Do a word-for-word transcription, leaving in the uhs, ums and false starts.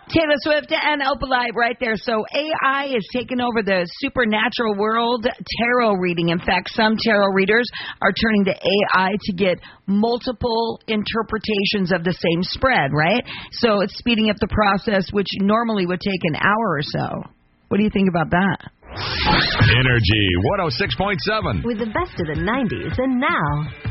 Taylor Swift and Opalite right there. So A I is taking over the supernatural world tarot reading. In fact, some tarot readers are turning to A I to get multiple interpretations of the same spread, right? So it's speeding up the process, which normally would take an hour or so. What do you think about that? Energy one oh six point seven. With the best of the nineties and now.